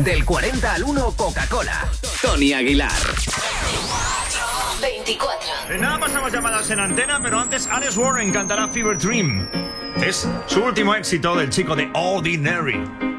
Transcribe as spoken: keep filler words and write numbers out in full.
Del cuarenta al uno, Coca-Cola. Tony Aguilar. veinticuatro. De nada pasamos llamadas en antena, pero antes Alice Warren cantará Fever Dream. Es su último éxito del chico de Ordinary.